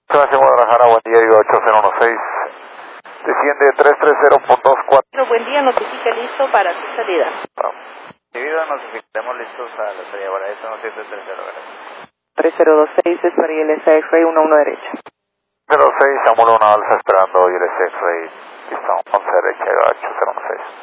Gracias, Guadalajara, buen día, Viva 8016. Desciende 330.24. Buen día, notifica listo para tu salida. Debido a notificamos listos a la salida, para eso no siete 30, 3026 es para ILS X-Ray 11 derecha. 06, Samuel 1 Alfa esperando ILS X-Ray. Estamos 11 derecha, 806.